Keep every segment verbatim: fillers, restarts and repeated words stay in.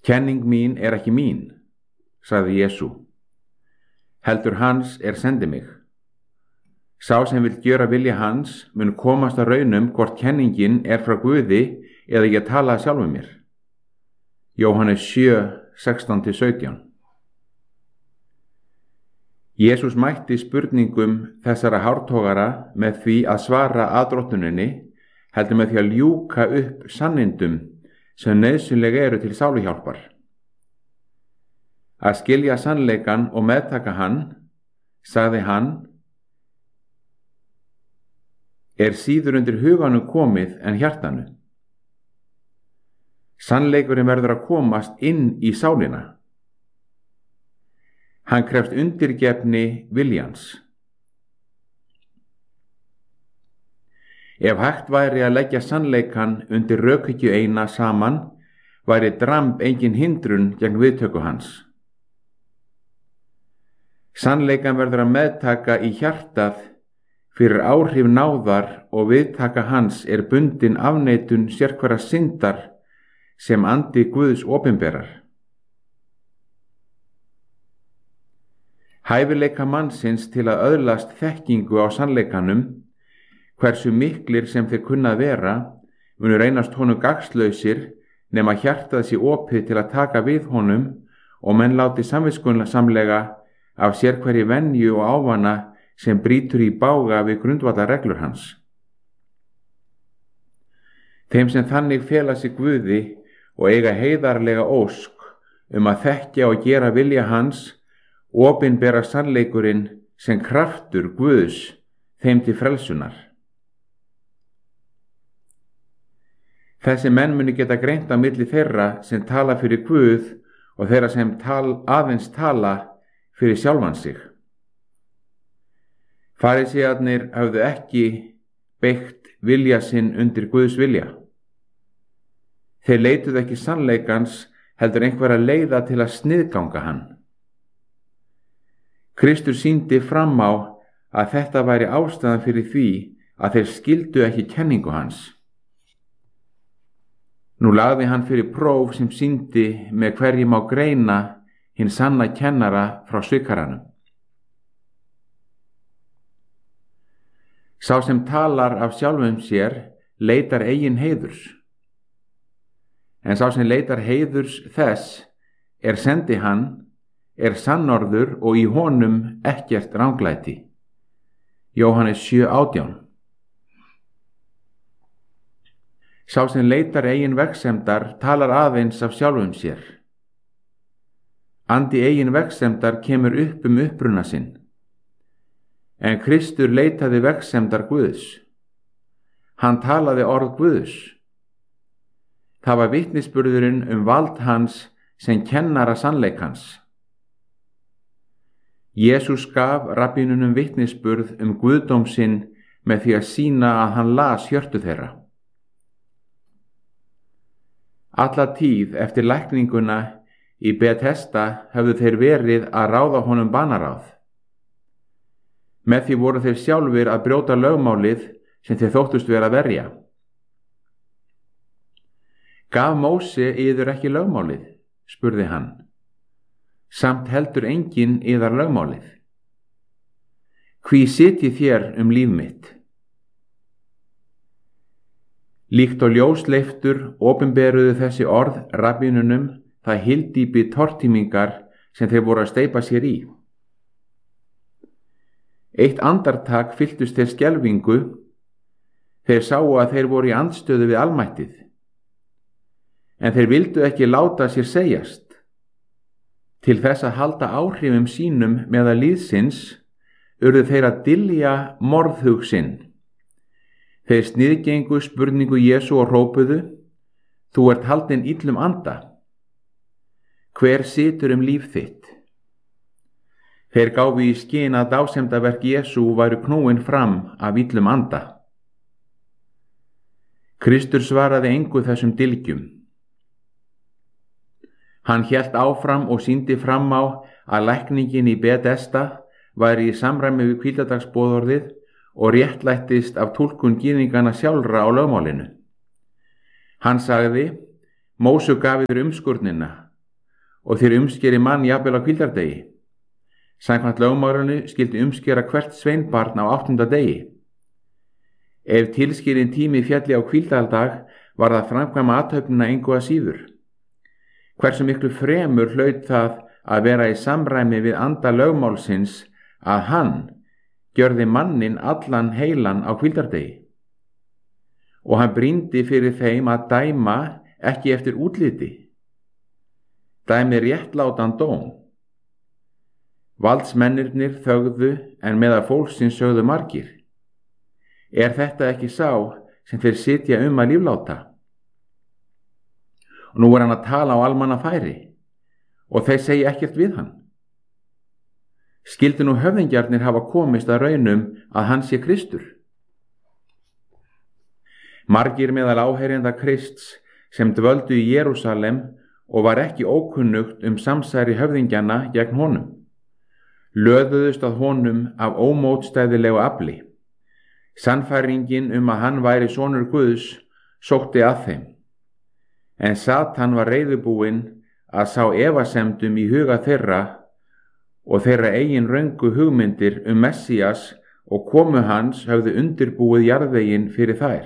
Kenning mín er ekki mín, sagði Jesú, heldur hans er sendi mig. Sá sem vill gjöra vilja hans mun komast að raunum hvort kenningin er frá Guði eða ég tala sjálfum mér. Jóhannes sjö, sextán til sautján. Jesús mætti spurningum þessara hártogara með því að svara að drottuninni, heldur með því að ljúka upp sannindum sem nauðsynlega eru til sáluhjálpar. Að skilja sannleikan og meðtaka hann, sagði hann, er síður undir huganum komið en hjartanu. Sannleikurinn verður að komast inn í sálina. Hann krefst undirgefni viljans. Ef hægt væri að leggja sannleikan undir rökhyggju eina saman, væri dramb engin hindrun gegn viðtöku hans. Sannleikan verður að meðtaka í hjartað fyrir áhrif náðar og viðtaka hans er bundin afneitun sérhverra syndar sem andi Guðs opinberar. Hæfileika mannsins til að öðlast þekkingu á sannleikanum, hversu miklir sem þeir kunna að vera, munu reynast honum gagnslausir nema hjartað sé opið til að taka við honum og menn láti samviskusamlega af sérhverri venju og ávana sem brýtur í bága við grundvallarreglur hans. Þeim sem þannig fela sig Guði og eiga heiðarlega ósk um að þekkja og gera vilja hans, opinbera sannleikurinn sem kraftur Guðs þeim til frelsunar. Þessi menn muni geta greint á milli þeirra sem tala fyrir Guð og þeirra sem tal, aðeins tala fyrir sjálfan sig. Farísearnir höfðu ekki beygt vilja sinn undir Guðs vilja. Þeir leituðu ekki sannleikans, heldur einhverja leiða til að sniðganga hann. Kristur sýndi fram á að þetta væri ástæðan fyrir því að þeir skildu ekki kenningu hans. Nú lagði hann fyrir próf sem sýndi með hverju má greina hinn sanna kennara frá svikaranum. Sá sem talar af sjálfum sér leitar eigin heiðurs, en sá sem leitar heiðurs þess er sendi hann, er sannorður og í honum ekkert ranglæti. Jóhannes sjö, átján. Sá sem leitar eigin vegsemdar talar aðeins af sjálfum sér. Andi eigin vegsemdar kemur upp um uppruna sinn. En Kristur leitaði vegsemdar Guðs. Hann talaði orð Guðs. Það var vitnisburðurinn um vald hans sem kennara sannleikans. Jesús gaf rabbínunum vitnisburð um guðdóm sinn með því að sýna að hann las hjörtu þeirra. Alla tíð eftir lækninguna í Betesda höfðu þeir verið að ráða honum banaráð. Með því voru þeir sjálfir að brjóta lögmálið sem þeir þóttust vera að verja. Gaf Móse yður ekki lögmálið, spurði hann. Samt heldur enginn yðar lögmálið. Hví sitjið þér um líf mitt? Líkt og ljósleiftur opinberuðu þessi orð rabbínunum það hyldýpi tortímingar sem þeir voru að steypa sér í. Eitt andartak fylltust þeir skelfingu, þeir sáu að þeir voru í andstöðu við almættið. En þeir vildu ekki láta sér segjast. Til þess að halda áhrifum sínum meðal líðsins, urðu þeir að dylja morðhug sinn. Þeir sniðgengu spurningu Jesú og hrópuðu, þú ert haldinn illum anda. Hver situr um líf þitt? Þeir gáfu í skyn að dásemdaverk Jesú væru knúin fram af illum anda. Kristur svaraði engu þessum dylgjum. Hann hélt áfram og sýndi fram á að lækningin í Betesda væri í samræmi við hvíldardagsboðorðið og réttlættist af túlkun gyðinganna sjálfra á lögmálinu. Hann sagði, Móse gaf yður umskurnina, og þér umskeri mann jafnvel á hvíldardegi. Samkvæmt lögmálinu skyldi umskera hvert sveinbarn á áttunda degi. Ef tilskilinn tími fjalli á hvíldardag var það framkvæma athöfnina engu að síður. Hversu miklu fremur hlaut það að vera í samræmi við anda lögmálsins að hann gjörði mannin allan heilan á hvíldardegi. Og hann brýndi fyrir þeim að dæma ekki eftir útliti, dæmi réttlátan dóm. Valdsmennirnir þögðu en meðal fólksins sögðu margir: Er þetta ekki sá sem þeir sitja um að lífláta? Og nú er hann að tala á almannafæri og þeir segja ekkert við hann. Skyldu nú höfðingjarnir hafa komist að raunum að hann sé Kristur? Margir meðal áheyrenda Krists sem dvöldu í Jerúsalem og var ekki ókunnugt um samsæri höfðingjana gegn honum, löðuðust að honum af ómótstæðilegu afli. Sannfæringin um að hann væri sonur Guðs sótti að þeim, en Satan var reiðubúinn að sá efasemdum í huga þeirra og þeirra eigin röngu hugmyndir um Messías og komu hans höfðu undirbúið jarðveginn fyrir þær.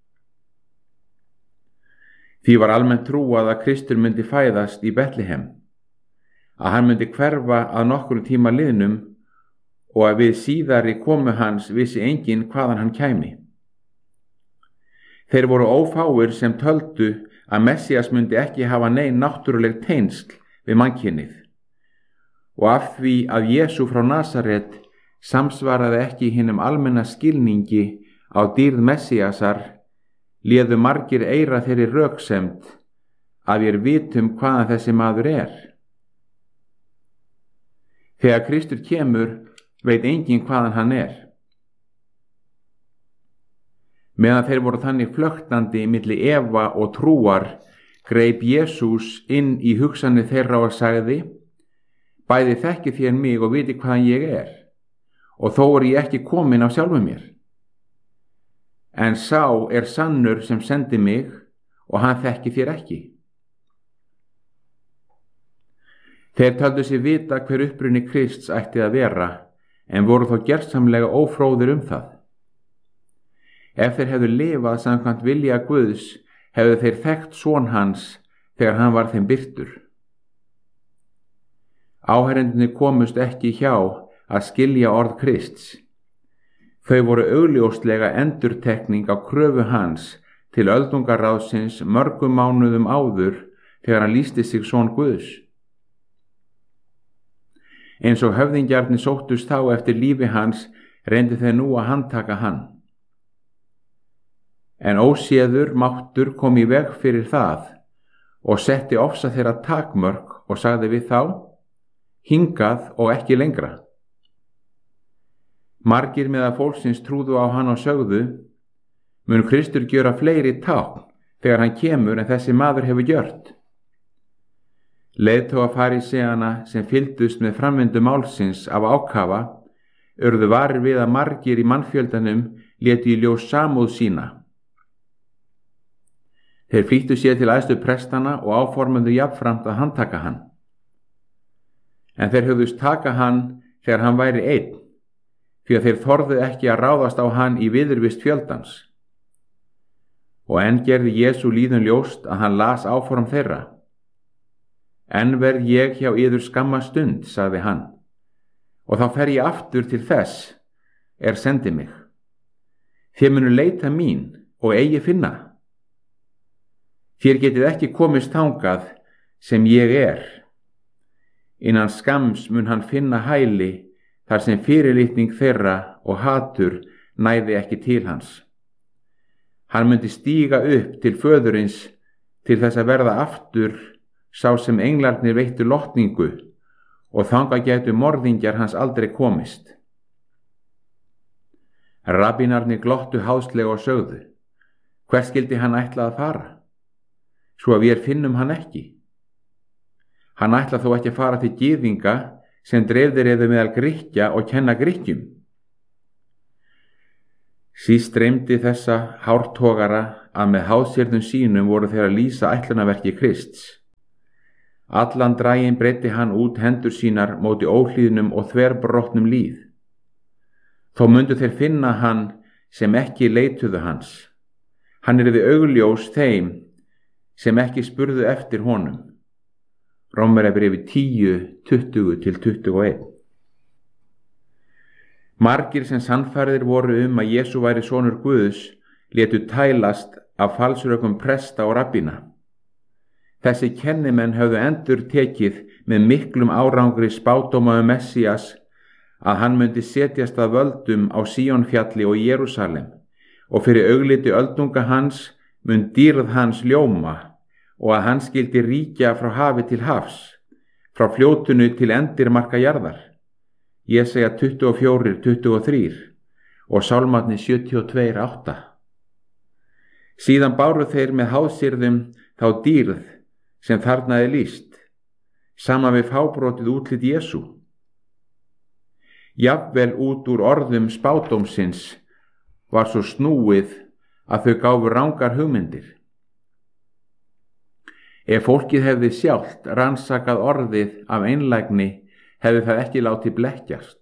Því var almennt trúað að Kristur myndi fæðast í Betlehem, að hann myndi hverfa að nokkrum tíma liðnum og að við síðari komu hans vissi enginn hvaðan hann kæmi. Þeir voru ófáir sem töldu að Messías myndi ekki hafa nein náttúruleg tengsl við mannkynið, og af því að Jesú frá Nasaret samsvaraði ekki hinum almenna skilningi á dýrð Messíasar, léðu margir eyra þeirri röksemd að við vitum hvaðan þessi maður er. Þegar Kristur kemur veit enginn hvaðan hann er. Meðan þeir voru þannig flöktandi milli efa og trúar, greip Jesús inn í hugsanir þeirra og sagði: Bæði þekki þér mig og viti hvaðan ég er, og þó er ég ekki komin af sjálfu mér. En sá er sannur sem sendi mig, og hann þekki þér ekki. Þeir töldu sig vita hver uppruni Krists ætti að vera, en voru þó gersamlega ófróðir um það. Ef þeir hefðu lifað samkvæmt vilja Guðs, hefðu þeir þekkt son hans þegar hann var þeim birtur. Áheyrendurnir komust ekki hjá að skilja orð Krists. Þau voru augljóslega endurtekning á kröfu hans til öldungaráðsins mörgum mánuðum áður þegar hann lýsti sig son Guðs. Eins og höfðingjarnir sóttust þá eftir lífi hans, reyndi þeir nú að handtaka hann. En óséður máttur kom í veg fyrir það og setti ofsa þeirra takmörk og sagði við þá: Hingað og ekki lengra. Margir meðal fólksins trúðu á hann og sögðu: Mun Kristur gjöra fleiri tákn þegar hann kemur en þessi maður hefur gjört? Leiðtogar faríseana sem fylgdust með framvindu málsins af ákafa urðu varir við að margir í mannfjöldanum létu í ljós samúð sína. Þeir flýttu sér til æðstu prestana og áformuðu jafnframt að handtaka hann. En þeir hugðust taka hann þegar hann væri einn, því að þeir þorðu ekki að ráðast á hann í viðurvist fjöldans. Og enn gerði Jesú líðum ljóst að hann las áform þeirra. Enn verð ég hjá yður skamma stund, sagði hann, og þá fer ég aftur til þess er sendi mig. Þér munu leita mín og eigi finna. Þér getið ekki komist þangað sem ég er. Innan skams mun hann finna hæli þar sem fyrirlitning þeirra og hatur næði ekki til hans. Hann myndi stíga upp til föðurins til þess að verða aftur sá sem englarnir veittu lotningu, og þangað gætu morðingjar hans aldrei komist. Rabbínarnir glottu háðslega og sögðu: Hvert skyldi hann ætla að fara? Svo að við finnum hann ekki. Hann ætla þó ekki að fara til gyðinga sem dreifðir eða meðal Grikkja og kenna Grikkjum. Síst dreymdi þessa hártogara að með háðsérðum sínum voru þeir að lýsa ætlunarverki Krists. Allan daginn breiddi hann út hendur sínar móti óhlýðnum og þverbrotnum lýð. Þó mundu þeir finna hann sem ekki leituðu hans. Hann yrði augljós þeim sem ekki spurðu eftir honum. Rómverjabréfi tíu, tuttugu til tuttugu og eitt. Margir sem sannfærðir voru um að Jesú væri sonur Guðs létu tælast af falsrökum presta og rabbína. Þessi kennimenn höfðu endur tekið með miklum árangri spádóma um Messías að hann myndi setjast að völdum á Síónfjalli og Jerúsalem og fyrir augliti öldunga hans mun dýrð hans ljóma og að hann skildi ríkja frá hafi til hafs, frá fljótunu til endirmarka jarðar. Jesaja tuttugu og fjögur, tuttugu og þrjú og Sálmarnir sjötíu og tvö, átta. Síðan báru þeir með hásýrðum þá dýrð sem þarna er lýst, sama við fábrotið útlit Jesú. Jafnvel út úr orðum spádómsins var svo snúið að þau gáfu rangar hugmyndir. Ef fólkið hefði sjálft rannsakað orðið af einlægni, hefði það ekki látið blekkjast.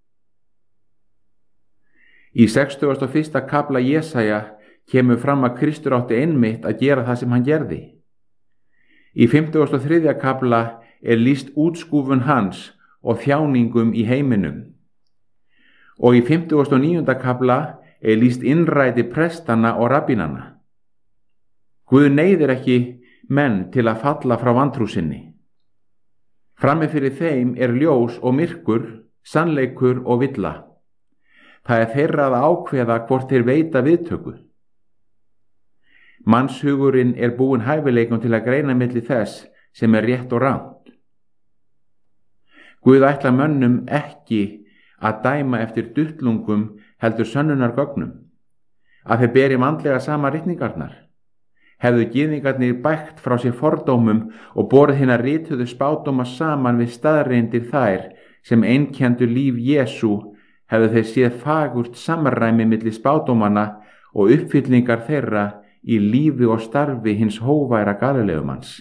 Í sextugasta og fyrsta kafla Jesaja kemur fram að Kristur átti einmitt að gera það sem hann gerði. Í fimmtugasta og þriðja kafla er lýst útskúfun hans og þjáningum í heiminum. Og í fimmtugasta og níunda kafla er lýst innræti prestana og rabbínana. Guð neyðir ekki menn til að falla frá vantrú sinni. Frammi fyrir þeim er ljós og myrkur, sannleikur og villa. Það er þeirra að ákveða hvort þeir veita viðtöku. Mannshugurinn er búinn hæfileikum til að greina milli þess sem er rétt og rangt. Guð ætlar mönnum ekki að dæma eftir duttlungum heldur sönnunargögnum, að þeir beri vandlega sama ritningarnar. Hefðu gyðingarnir bægt frá sér fordómum og borið hina rituðu spádóma saman við staðreyndir þær sem einkenndu líf Jesú, hefðu þeir séð fagurt samræmi milli spádómana og uppfyllingar þeirra í lífi og starfi hins hóværa Galileumanns.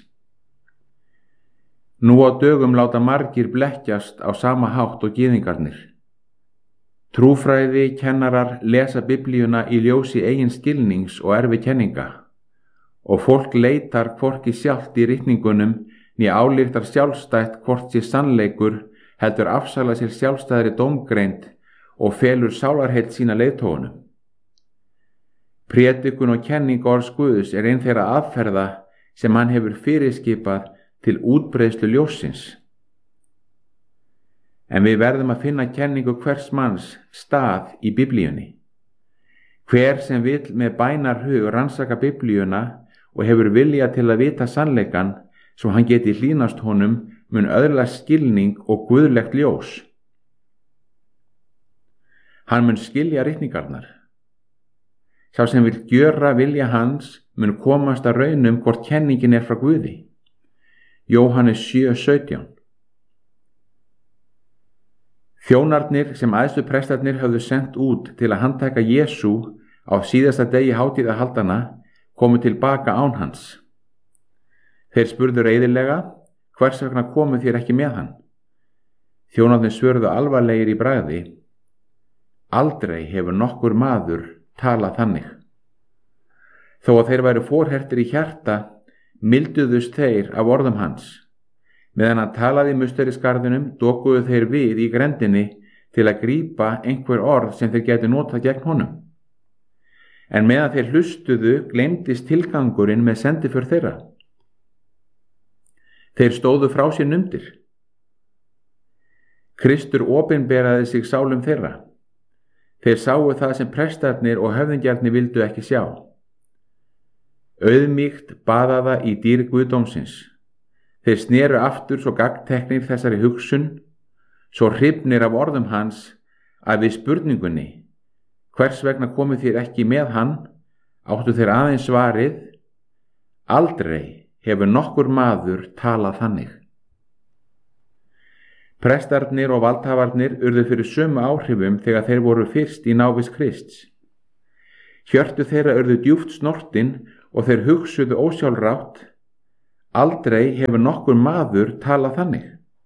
Nú á dögum láta margir blekkjast á sama hátt og gyðingarnir. Trúfræði kennarar lesa Biblíuna í ljósi eigin skilnings og erfi kenninga. Og fólk leitar hvorki sjálft í ritningunum né ályktar sjálfstætt hvort sé sannleikur, heldur afsala sér sjálfstæðri dómgreind og felur sálarheill sína leiðtogunum. Prédikun og kenning orðs Guðs er ein þeirra aðferða sem hann hefur fyrirskipað til útbreiðslu ljóssins. En við verðum að finna kenningu hvers manns stað í Biblíunni. Hver sem vill með bænarhug rannsaka Biblíuna og hefur vilja til að vita sannleikan svo hann geti hlýnast honum mun öðlast skilning og guðlegt ljós. Hann mun skilja ritningarnar. Sá sem vill gjöra vilja hans mun komast að raunum hvort kenningin er frá Guði. Jóhannes sjö, sautján. Þjónarnir sem æðstu prestarnir höfðu sent út til að handtaka Jesú á síðasta degi hátíðahaldana komu tilbaka án hans. Þeir spurðu reiðilega, hvers vegna komu þér ekki með hann? Þjónarnir svörðu alvarlegir í bragði, aldrei hefur nokkur maður talað þannig. Þó að þeir væru forhertir í hjarta, milduðust þeir af orðum hans. Meðan hann talaði í musterisgarðinum, dokuðu þeir við í grendinni til að grípa einhver orð sem þeir gætu notað gegn honum. En meðan þeir hlustuðu, gleymdist tilgangurinn með sendiför þeirra. Þeir stóðu frá sér numdir. Kristur opinberaði sig sálum þeirra. Þeir sáu það sem prestarnir og höfðingjarnir vildu ekki sjá. Auðmýkt baðaða í dýr Guðdómsins. Þeir sneru aftur svo gagnteknir þessari hugsun, svo hrifnir af orðum hans að við spurningunni, hvers vegna komið þér ekki með hann, áttu þeir aðeins svarið, aldrei hefur nokkur maður talað þannig. Prestarnir og valdhafarnir urðu fyrir sömu áhrifum þegar þeir voru fyrst í návist Krists. Hjörtu þeirra urðu djúpt snortin og þeir hugsuðu ósjálfrátt, Aldrei hefur nokkur maður talað þannig.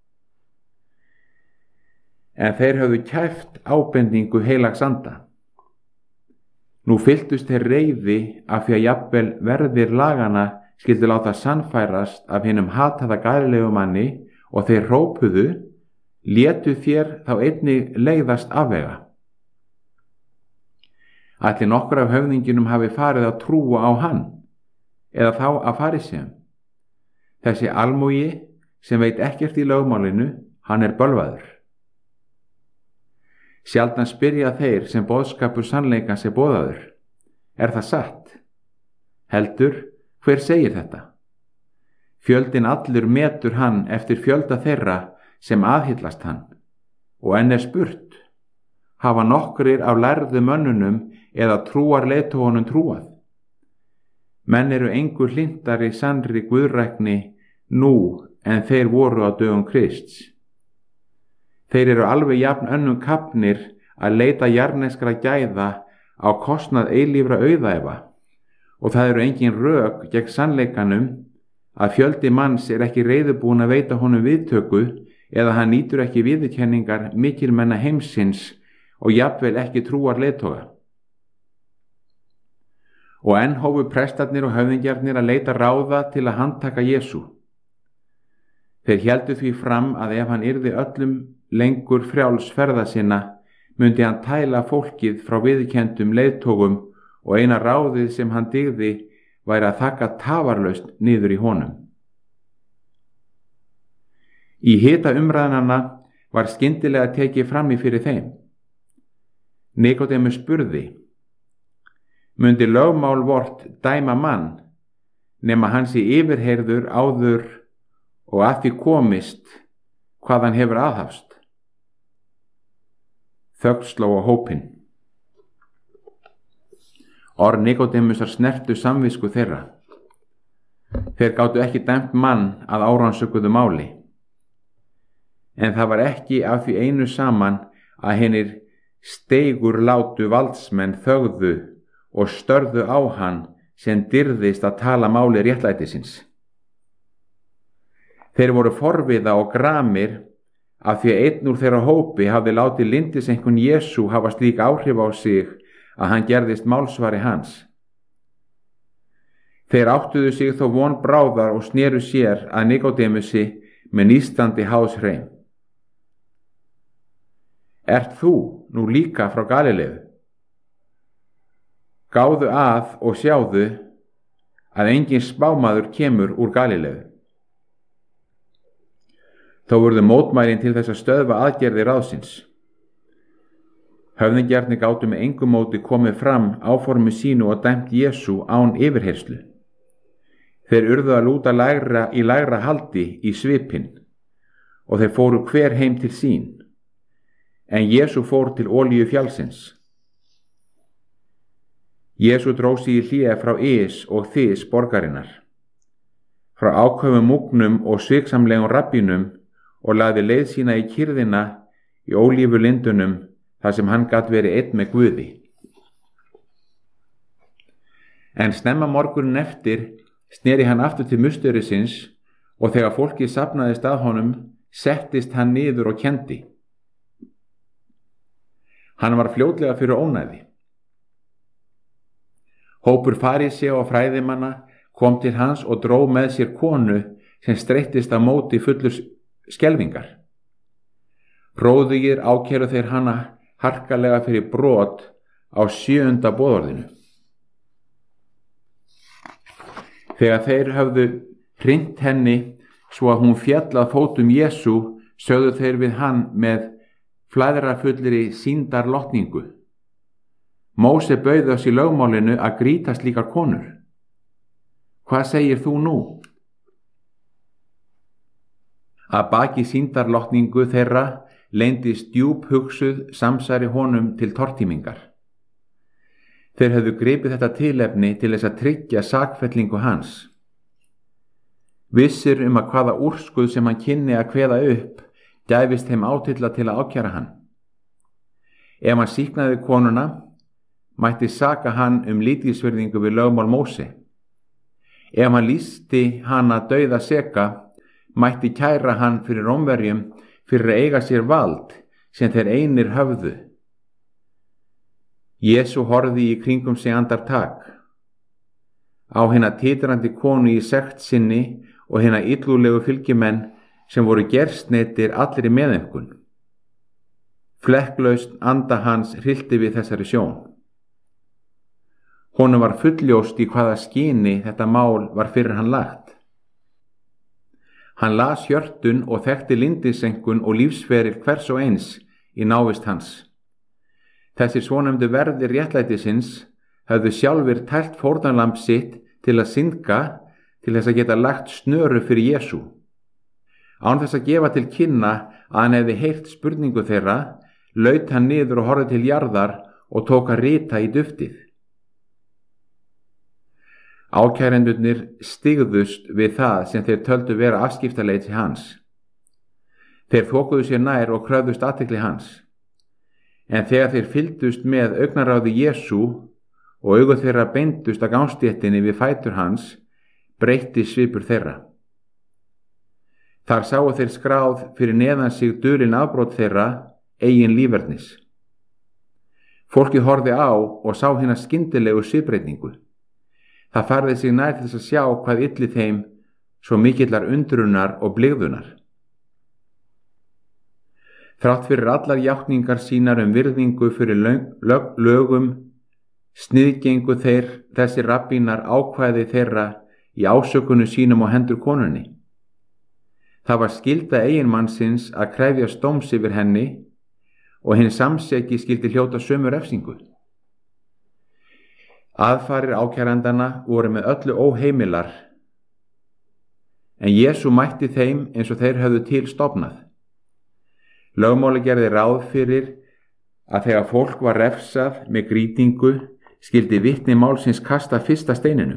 En þeir höfðu kæft ábendingu heilags anda. Nú fylltust þeir reiði af því að jafnvel verðir laganna skyldu láta sannfærast af hinum hataða Galileu manni og þeir hrópuðu: létu þér þá einnig leiðast afvega. Ætli nokkur af höfðingjunum hafi farið að trúa á hann, eða þá að farisseum. Þessi almúgi sem veit ekkert í lögmálinu, hann er bölvaður. Sjaldan spyrja þeir sem boðskapur sannleikans er boðaður: er það satt? Heldur, hver segir þetta? Fjöldinn allur metur hann eftir fjölda þeirra sem aðhyllast hann, og enn er spurt: hafa nokkrir af lærðu mönnunum eða trúar leiðtogunum trúað? Menn eru engu hlintari sannri guðrækni nú en þeir voru á dögum Krists. Þeir eru alveg jafn önnum kafnir að leita jarneskra gæða á kostnað eilífra auðæfa, og það eru engin rök gegn sannleikanum að fjöldi manns er ekki reiðubúin að veita honum viðtöku eða hann nýtur ekki viðurkenningar mikilmenna heimsins og jafnvel ekki trúar leiðtoga. Og enn hófu prestarnir og höfðingjarnir að leita ráða til að handtaka Jesú. Þeir héldu því fram að ef hann yrði öllum lengur frjáls ferða sinna, myndi hann tæla fólkið frá viðurkenndum leiðtogum og eina ráðið sem hann dygði væri að þakka tafarlaust niður í honum. Í hita umræðnanna var skyndilega tekið fram í fyrir þeim. Nikodémus spurði: mundi lögmál vort dæma mann, nema hann sé yfirheyrður áður og að því komist hvað hann hefur aðhafst? Þögn sló á hópinn. Orð Nikodémusar snertu samvisku þeirra. Þeir gátu ekki dæmt mann að árannsökuðu máli. En það var ekki af því einu saman að hinir steigur látu valdsmenn þögðu og störðu á hann sem dyrðist að tala máli réttlætisins. Þeir voru forviða og gramir af því að einn úr þeirra hópi hafði látið lyndisenkun Jesú hafa slík áhrif á sig að hann gerðist málsvari hans. Þeir áttuðu sig þó von bráðar og sneru sér að Nikodémusi með nístandi háðshreim. Ert þú nú líka frá Galileu? Gáðu að og sjáðu að engin spámaður kemur úr Galileu. Þó urðu mótmælin til þess að stöðva aðgerðir ráðsins. Höfðingjarnir gátu með engu móti komið fram áformi sínu og dæmt Jesú án yfirheyrslu. Þeir urðu að lúta lægra í lægra haldi í svipinn og þeir fóru hver heim til sín, en Jesú fór til Olíu fjallsins. Jesú dró sig í hlé frá Ys og Þys borgarinnar, frá áköfum múgnum og sviksamlegum rabbínum, og lagði leið sína í kyrðina í ólífulindunum þar sem hann gat verið einn með Guði. En snemma morgunin eftir sneri hann aftur til musterisins og þegar fólkið safnaðist að honum, settist hann niður og kenndi. Hann var fljótlega fyrir ónæði. Hópur farísea og fræðimanna kom til hans og dró með sér konu sem streittist á móti fullur skelfingar. Hróðugir ákæru þeir hana harkalega fyrir brot á sjöunda boðorðinu. Þegar þeir höfðu hrint henni svo að hún féll að fótum Jesú, sögðu þeir við hann með flæðrafullri sýndarlotningu: Móse bauð oss í lögmálinu að grýta slíkar konur. Hvað segir þú nú? Að baki sýndarlotningu þeirra leyndist djúp hugsuð samsæri honum til tortímingar. Þeir höfðu gripið þetta tilefni til þess að tryggja sakfellingu hans. Vissir um að hvaða úrskurð sem hann kynni að kveða upp gæfist þeim átilla til að ákæra hann. Ef hann sýknaði konuna, mætti saka hann um lítilsvirðingu við lögmál Móse. Ef hann lýsti hana dauða seka, mætti kæra hann fyrir Rómverjum fyrir að eiga sér vald sem þeir einir höfðu. Jesú horfði í kringum sig andartak. Á hina titrandi konu í sekt sinni og hina illúlegu fylgimenn sem voru gersneytir allir í meðaumkun. Flekklaust anda hans hryllti við þessari sjón. Honum var fulljóst í hvaða skyni þetta mál var fyrir hann lagt. Hann las hjörtun og þekkti lindisenkun og lífsferil hvers og eins í návist hans. Þessir svonefndu verðir réttlætisins höfðu sjálfir tælt fórnarlamb sitt til að syndga, til þess að geta lagt snöru fyrir Jesú. Án þess að gefa til kynna að hann hefði heyrt spurningu þeirra, laut hann niður og horfði til jarðar og tók að rita í duftið. Ákærendurnir stigðust við það sem þeir töldu vera afskiptaleyti hans. Þeir þokuðu sér nær og kröfðust athygli hans. En þegar þeir fylgdust með augnaráði Jesú og augu þeirra beindust að gangstéttinni við fætur hans, breytti svipur þeirra. Þar sáu þeir skráð fyrir neðan sig dulin afbrot þeirra eigin lífernis. Fólkið horfði á og sá hina skyndilegu svipbreytingu. Það færði sig nær til þess að sjá hvað illi þeim svo mikillar undrunar og blygðunar. Þrátt fyrir allar játningar sínar um virðingu fyrir lög, lögum, sniðgengu þeir þessi rabbínar ákvæði þeirra í ásökunu sínum á hendur konunni. Það var skylda eiginmannsins að krefjast dóms yfir henni og hinn samseki skyldi hljóta sömu refsingu. Aðfarir ákærandana voru með öllu óheimilar, en Jesú mætti þeim eins og þeir höfðu til stofnað. Lögmáli gerði ráð fyrir að þegar fólk var refsað með grýtingu skyldi vitni málsins kasta fyrsta steininu.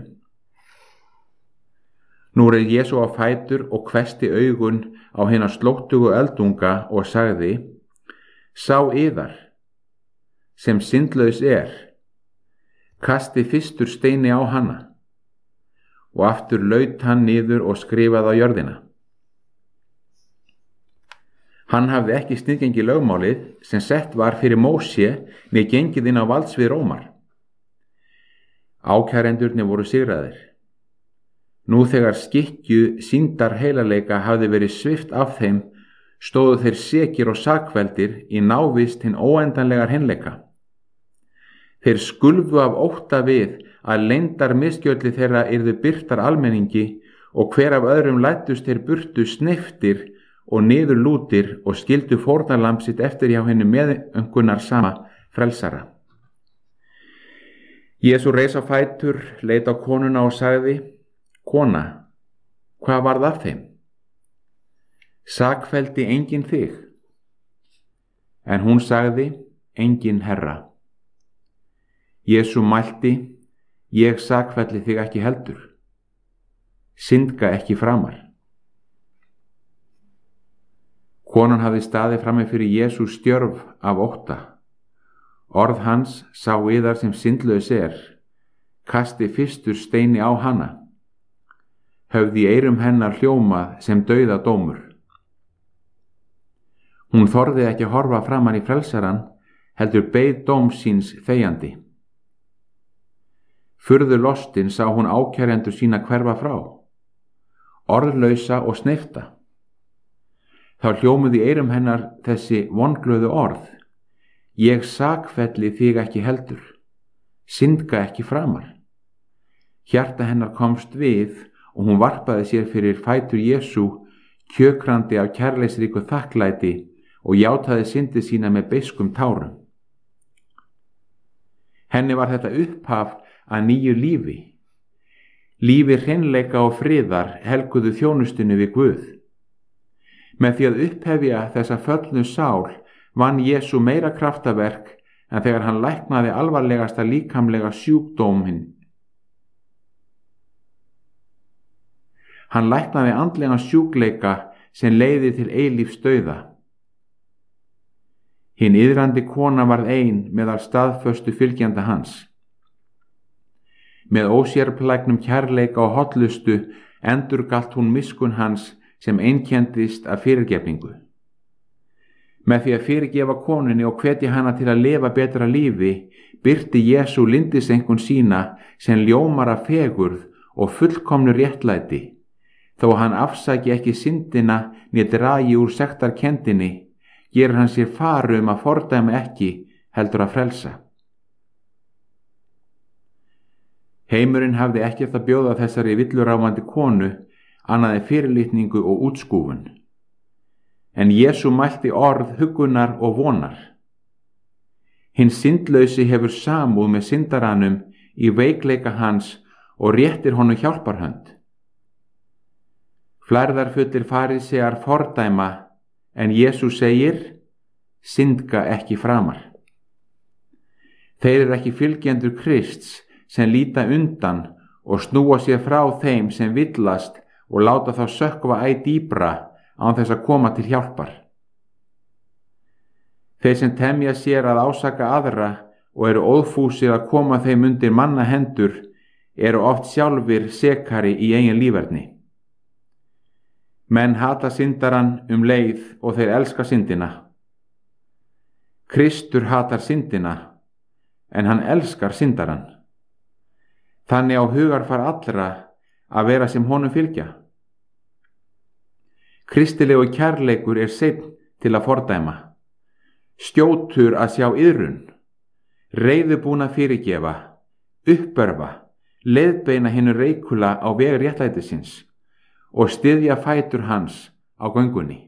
Nú reið Jesú á fætur og hvessti augun á hina slóttugu öldunga og sagði: Sá yðar, sem syndlaus er, kasti fyrstur steini á hana. Og aftur laut hann niður og skrifaði á jörðina. Hann hafði ekki sniðgengi lögmálið sem sett var fyrir Móse með gengið inn á valdsvið Rómar. Ákærendurnir voru sigraðir. Nú þegar skikkju sýndar heilaleika hafði verið svipt af þeim, stóðu þeir sekir og sakveldir í návist hinn óendanlegar hreinleika. Þeir skulfu af ótta við að leyndar misgjölli þeirra yrðu birtar almenningi og hver af öðrum læddust þeir burtu sneyftir og niður lútir og skildu fórnarlamb sitt eftir hjá henni meðaumkunar sama frelsara. Jesú reis á fætur, leit á konuna og sagði: Kona, hvað varð af þeim? Sakfelldi enginn þig? En hún sagði: Enginn, Herra. Jesú mælti: Ég sakfelli þig ekki heldur. Syndga ekki framar. Konan hafði staðið frammi fyrir Jesú stjörf af ótta. Orð hans: Sá yðar sem syndlaus er, kasti fyrstur steini á hana. Höfði í eyrum hennar hljómað sem dauðadómur. Hún þorði ekki að horfa framan í frelsaran, heldur beið dóms síns þegjandi. Furðu lostin sá hún ákærendur sína hverfa frá, orðlausa og sneyfta. Þá hljómuðu í eyrum hennar þessi vonglöðu orð: Ég sakfelli þig ekki heldur, syndga ekki framar. Hjarta hennar komst við og hún varpaði sér fyrir fætur Jesú, kjökrandi af kærleiksríku þakklæti og játaði syndi sína með beiskum tárum. Henni var þetta upphaf að nýju lífi. Lífi hreinleika og friðar helguðu þjónustinu við Guð. Með því að upphefja þessa föllnu sál vann Jesú meira kraftaverk en þegar hann læknaði alvarlegasta líkamlega sjúkdóminn. Hann læknaði andlega sjúkleika sem leiði til eilífs dauða. Hinn iðrandi kona varð ein meðal staðföstu fylgjanda hans. Með ósérplægnum kærleika og hollustu endurgalt hún miskunn hans sem einkenndist af fyrirgefningu. Með því að fyrirgefa konunni og hvetja hana til að lifa betra lífi, birti Jesú lyndiseinkunn sína sem ljómar af fegurð og fullkomnu réttlæti, þó hann afsaki ekki syndina né dragi úr sektarkenndinni, gerir hann sér far um að fordæma ekki, heldur að frelsa. Heimurinn hafði ekkert að bjóða þessari villuráfandi konu annað en fyrirlitningu og útskúfun. En Jesú mælti orð huggunar og vonar. Hinn syndlausi hefur samúð með syndaranum í veikleika hans og réttir honum hjálparhönd. Flærðarfullir farísear fordæma, en Jesú segir, syndga ekki framar. Þeir eru ekki fylgjendur Krists sem líta undan og snúa sér frá þeim sem villast og láta þá sökkva æ dýpra án þess að koma til hjálpar. Þeir sem temja sér að ásaka aðra og eru óðfúsir að koma þeim undir manna hendur eru oft sjálfir sekari í eigin líferni. Menn hata syndaran um leið og þeir elska syndina. Kristur hatar syndina, en hann elskar syndaran. Þannig á hugarfar allra að vera sem honum fylgja. Kristilegu kærleikur er seinn til að fordæma, skjótur að sjá iðrun, reiðubúin að fyrirgefa, uppörva, leiðbeina hinu reikula á veg réttlætisins og styðja fætur hans á göngunni.